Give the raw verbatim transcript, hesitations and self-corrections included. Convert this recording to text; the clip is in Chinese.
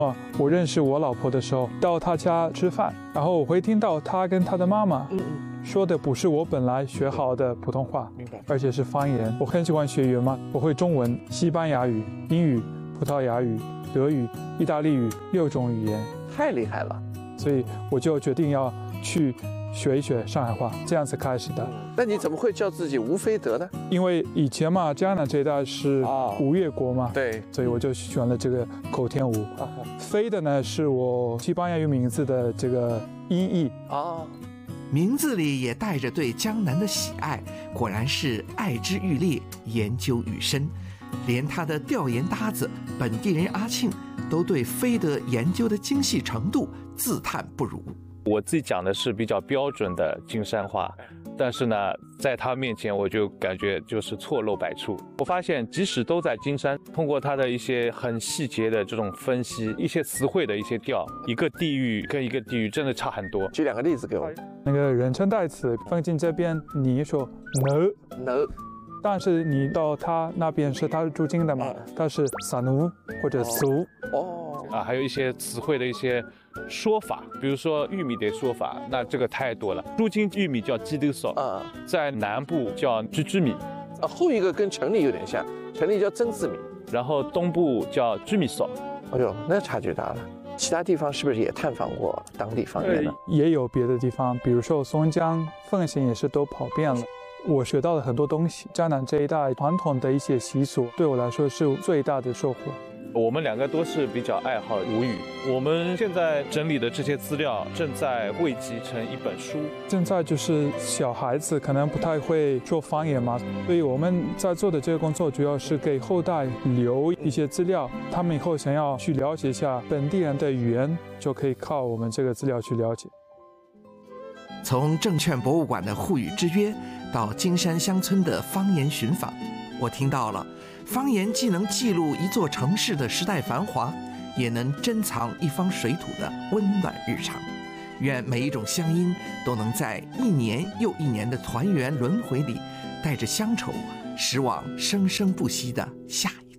啊，我认识我老婆的时候，到她家吃饭，然后我会听到她跟她的妈妈，嗯嗯，说的不是我本来学好的普通话，明白，而且是方言。我很喜欢学语言嘛，我会中文、西班牙语、英语、葡萄牙语、德语、意大利语六种语言， 太厉害了。 所以我就决定要去学一学上海话，这样子开始的。 那你怎么会叫自己吴飞德呢？ 因为以前嘛，江南这一带是吴越国嘛， 对， 所以我就选了这个口天吴。飞的呢是我西班牙语名字的这个音译啊， 名字里也带着对江南的喜爱，果然是爱之愈烈，研究愈深。连他的调研搭子本地人阿庆都对飞德研究的精细程度自叹不如。 我自己讲的是比较标准的金山话，但是呢，在他面前我就感觉就是错漏百出。我发现即使都在金山，通过他的一些很细节的这种分析，一些词汇的一些调，一个地域跟一个地域真的差很多。 举两个例子给我。 那个人称代词放进这边，你说 no no， 但是你到他那边是他是驻京的嘛，他是撒奴或者苏哦啊，还有一些词汇的一些说法，比如说玉米的说法，那这个太多了。驻京玉米叫鸡豆臊啊，在南部叫居居米， 啊，后一个跟城里有点像，城里叫曾字米， 然后东部叫居米臊。 哎呦，那差距大了。其他地方是不是也探访过当地方言呢？ 也有别的地方，比如说松江、奉贤也是都跑遍了。我学到了很多东西，江南这一带传统的一些习俗，对我来说是最大的收获。 我们两个都是比较爱好吴语，我们现在整理的这些资料正在汇集成一本书。 现在就是小孩子可能不太会说方言嘛，所以我们在做的这个工作主要是给后代留一些资料，他们以后想要去了解一下本地人的语言，就可以靠我们这个资料去了解。 从证券博物馆的沪语之约到金山乡村的方言寻访，我听到了方言既能记录一座城市的时代繁华，也能珍藏一方水土的温暖日常。愿每一种乡音都能在一年又一年的团圆轮回里，带着乡愁驶往生生不息的下一